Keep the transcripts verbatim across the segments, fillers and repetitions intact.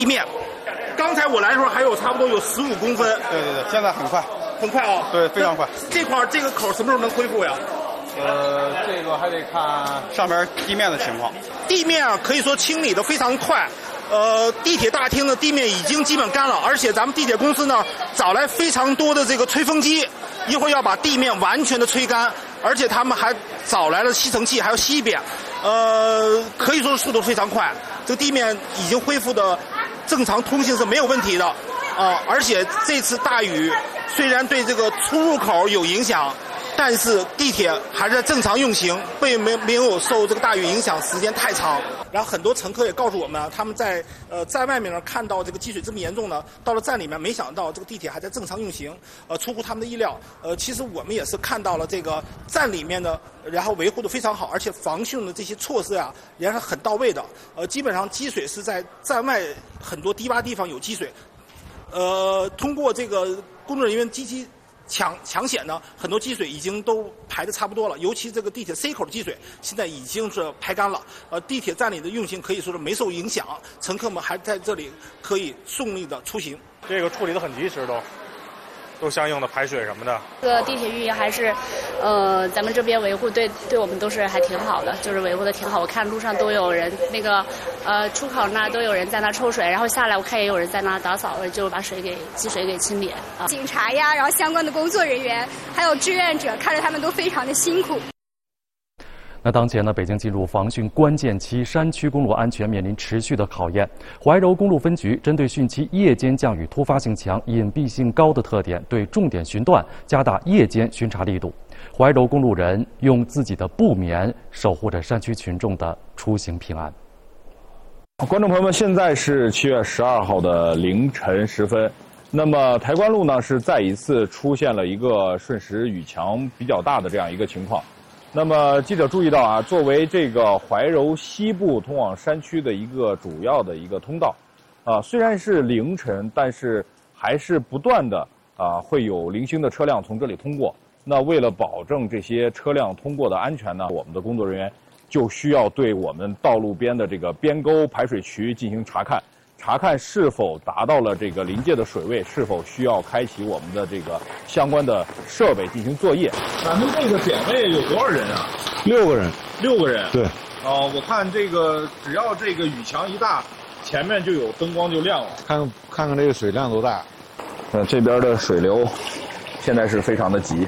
地面。刚才我来的时候还有差不多有十五公分。 对对对，现在很快， 很快啊、哦。 对，非常快。 这块这个口什么时候能恢复呀？ 呃，这个还得看上面地面的情况。 地面啊，可以说清理的非常快。呃，地铁大厅的地面已经基本干了，而且咱们地铁公司呢找来非常多的这个吹风机，一会儿要把地面完全的吹干，而且他们还找来了吸尘器，还要吸一遍。呃，可以说速度非常快，这个地面已经恢复的正常通行是没有问题的啊、呃。而且这次大雨虽然对这个出入口有影响，但是地铁还是在正常运行，并没没有受这个大雨影响时间太长。然后很多乘客也告诉我们，他们在呃在外面呢看到这个积水这么严重呢，到了站里面没想到这个地铁还在正常运行，呃出乎他们的意料。呃，其实我们也是看到了这个站里面的，然后维护的非常好，而且防汛的这些措施啊也是很到位的。呃，基本上积水是在站外很多低洼地方有积水，呃，通过这个工作人员积极抢抢险呢，很多积水已经都排得差不多了，尤其这个地铁 C 口的积水现在已经是排干了。呃，地铁站里的运行可以说是没受影响，乘客们还在这里可以顺利的出行。 这个处理得很及时都。都相应的排水什么的。 这个地铁运营还是，呃，咱们这边维护对对我们都是还挺好的，就是维护的挺好。我看路上都有人，那个呃出口那都有人在那抽水，然后下来我看也有人在那打扫，就把水给积水给清理啊。 警察呀，然后相关的工作人员，还有志愿者，看着他们都非常的辛苦。 那当前呢，北京进入防汛关键期，山区公路安全面临持续的考验。怀柔公路分局针对汛期夜间降雨突发性强、隐蔽性高的特点，对重点巡段加大夜间巡查力度。怀柔公路人用自己的不眠守护着山区群众的出行平安。 观众朋友们，现在是七月十二号的凌晨时分。那么台关路呢是再一次出现了一个瞬时雨强比较大的这样一个情况。那么记者注意到啊，作为这个怀柔西部通往山区的一个主要的一个通道，啊，虽然是凌晨，但是还是不断的啊会有零星的车辆从这里通过。那为了保证这些车辆通过的安全呢，我们的工作人员就需要对我们道路边的这个边沟排水渠进行查看。查看是否达到了这个临界的水位，是否需要开启我们的这个相关的设备进行作业。咱们这个点位有多少人啊？ 六个人。 六个人。 对。 哦、呃，我看这个只要这个雨强一大，前面就有灯光就亮了。 看看看这个水量多大。 呃，这边的水流现在是非常的急。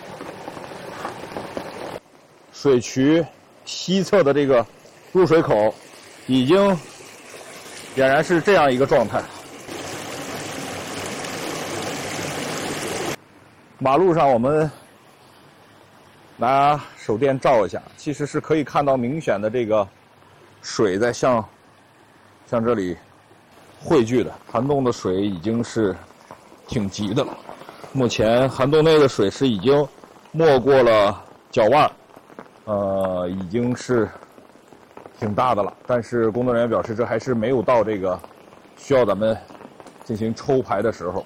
水渠西侧的这个入水口已经俨然是这样一个状态。马路上我们拿手电照一下，其实是可以看到明显的这个水在向向这里汇聚的。涵洞的水已经是挺急的了，目前涵洞内的水是已经没过了脚腕，呃，已经是挺大的了，但是工作人员表示，这还是没有到这个需要咱们进行抽排的时候。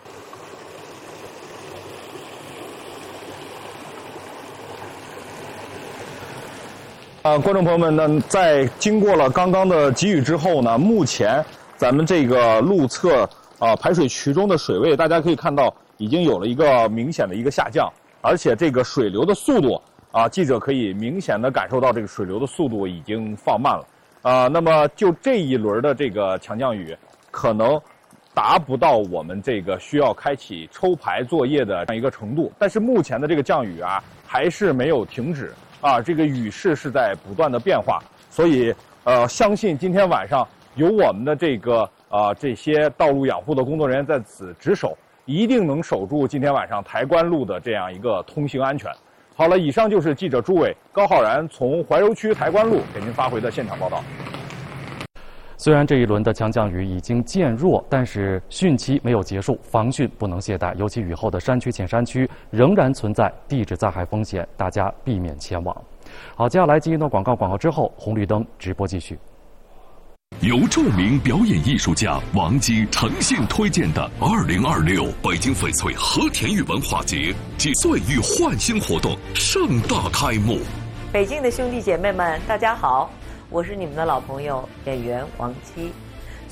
啊，观众朋友们呢，在经过了刚刚的急雨之后呢，目前咱们这个路侧啊排水渠中的水位，大家可以看到已经有了一个明显的一个下降，而且这个水流的速度。啊，记者可以明显的感受到这个水流的速度已经放慢了，啊，那么就这一轮的这个强降雨，可能达不到我们这个需要开启抽排作业的这样一个程度，但是目前的这个降雨啊，还是没有停止，啊，这个雨势是在不断的变化，所以呃，相信今天晚上有我们的这个啊、呃、这些道路养护的工作人员在此值守，一定能守住今天晚上台关路的这样一个通行安全。好了，以上就是记者朱伟、高浩然从怀柔区台关路给您发回的现场报道。 虽然这一轮的强降雨已经渐弱，但是汛期没有结束，防汛不能懈怠，尤其雨后的山区、浅山区仍然存在地质灾害风险，大家避免前往。好，接下来进一段广告，广告之后红绿灯直播继续。 由著名表演艺术家王姬诚信推荐的二零二六北京翡翠和田玉文化节暨岁月焕新活动盛大开幕。 北京的兄弟姐妹们，大家好，我是你们的老朋友演员王姬。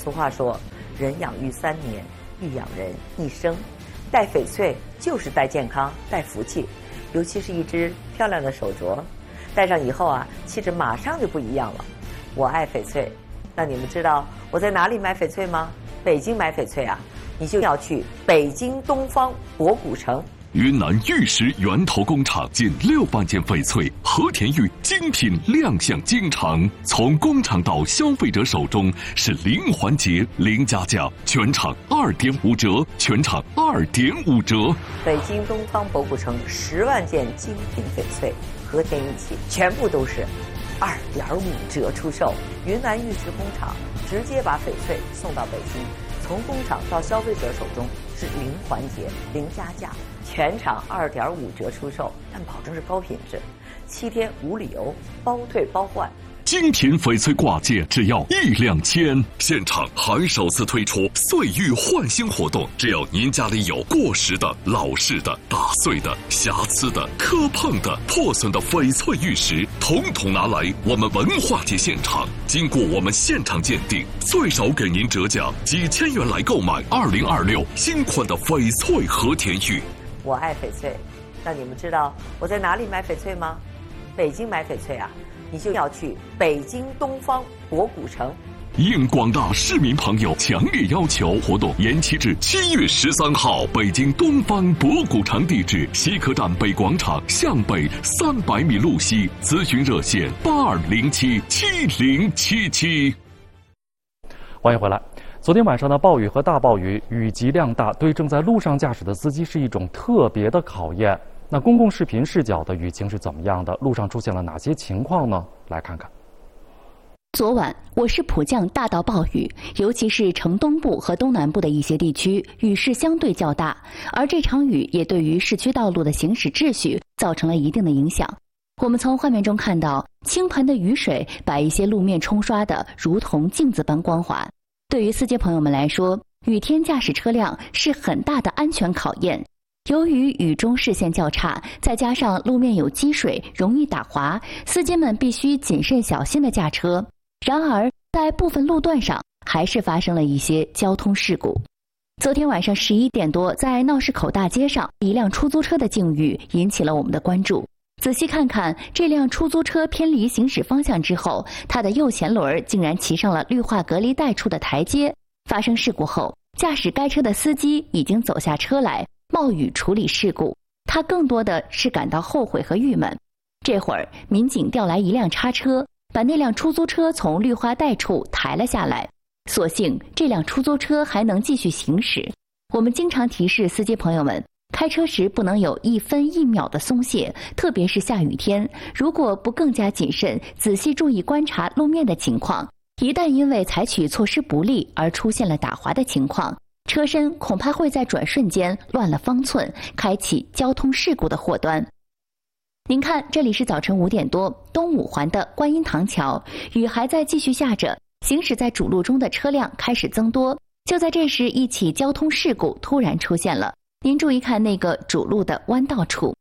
俗话说，人养育三年，育养人一生。戴翡翠就是戴健康、戴福气，尤其是一只漂亮的手镯，戴上以后啊，气质马上就不一样了。我爱翡翠，那你们知道我在哪里买翡翠吗？北京买翡翠啊，你就要去北京东方博古城。 云南玉石源头工厂近六万件翡翠和田玉精品亮相京城，从工厂到消费者手中是零环节、零加价，全场二点五折，全场二点五折。 北京东方博古城十万件精品翡翠和田玉器，全部都是二点五折出售。云南玉石工厂直接把翡翠送到北京，从工厂到消费者手中是零环节、零加价。全场二点五折出售，但保证是高品质，七天无理由，包退包换。 精品翡翠挂件只要一两千，现场还首次推出岁玉换新活动，只要您家里有过时的、老式的、打碎的、瑕疵的、磕碰的、破损的翡翠玉石，统统拿来我们文化节现场，经过我们现场鉴定，最少给您折价几千元来购买二零二六新款的翡翠和田玉。 我爱翡翠，那你们知道我在哪里买翡翠吗？北京买翡翠啊，你就要去北京东方博古城。 应广大市民朋友强烈要求，活动延期至七月十三号。北京东方博古城地址：西客站北广场向北三百米路西。咨询热线：八二零七七零七七。 欢迎回来。昨天晚上的暴雨和大暴雨，雨级量大，对正在路上驾驶的司机是一种特别的考验。那公共视频视角的雨情是怎么样的？路上出现了哪些情况呢？来看看。 昨晚我市普降大到暴雨，尤其是城东部和东南部的一些地区，雨势相对较大，而这场雨也对于市区道路的行驶秩序造成了一定的影响。我们从画面中看到，倾盆的雨水把一些路面冲刷得如同镜子般光滑。对于司机朋友们来说，雨天驾驶车辆是很大的安全考验。由于雨中视线较差，再加上路面有积水，容易打滑，司机们必须谨慎小心地驾车。然而，在部分路段上，还是发生了一些交通事故。昨天晚上十一点多，在闹市口大街上，一辆出租车的境遇引起了我们的关注。仔细看看，这辆出租车偏离行驶方向之后，它的右前轮竟然骑上了绿化隔离带处的台阶。发生事故后，驾驶该车的司机已经走下车来，冒雨处理事故。他更多的是感到后悔和郁闷。这会儿，民警调来一辆叉车，把那辆出租车从绿化带处抬了下来。所幸这辆出租车还能继续行驶。我们经常提示司机朋友们，开车时不能有一分一秒的松懈，特别是下雨天，如果不更加谨慎，仔细注意观察路面的情况，一旦因为采取措施不力而出现了打滑的情况，车身恐怕会在转瞬间乱了方寸，开启交通事故的祸端。您看，这里是早晨五点多，东五环的观音堂桥，雨还在继续下着，行驶在主路中的车辆开始增多。就在这时，一起交通事故突然出现了。您注意看那个主路的弯道处。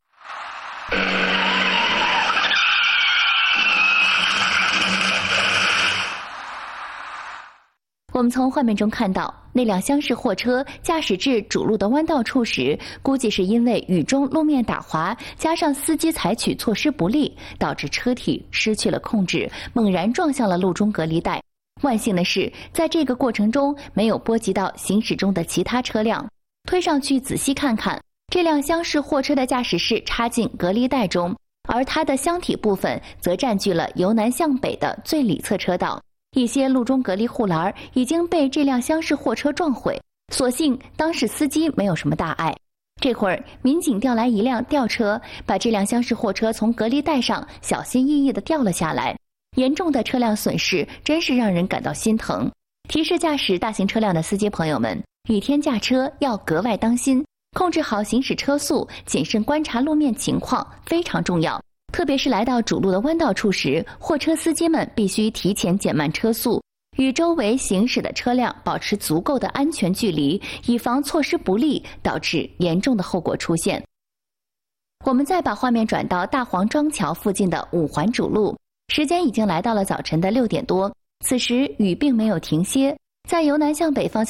我们从画面中看到，那辆厢式货车驾驶至主路的弯道处时，估计是因为雨中路面打滑，加上司机采取措施不力，导致车体失去了控制，猛然撞向了路中隔离带。万幸的是，在这个过程中没有波及到行驶中的其他车辆。推上去仔细看看，这辆厢式货车的驾驶室插进隔离带中，而它的箱体部分则占据了由南向北的最里侧车道。一些路中隔离护栏已经被这辆厢式货车撞毁，所幸当时司机没有什么大碍。这会儿，民警调来一辆吊车，把这辆厢式货车从隔离带上小心翼翼地吊了下来。严重的车辆损失真是让人感到心疼。提示驾驶大型车辆的司机朋友们，雨天驾车要格外当心，控制好行驶车速，谨慎观察路面情况非常重要。特别是来到主路的弯道处时，货车司机们必须提前减慢车速，与周围行驶的车辆保持足够的安全距离，以防措施不力导致严重的后果出现。我们再把画面转到大黄庄桥附近的五环主路，时间已经来到了早晨的六点多。此时雨并没有停歇， 在由南向北方向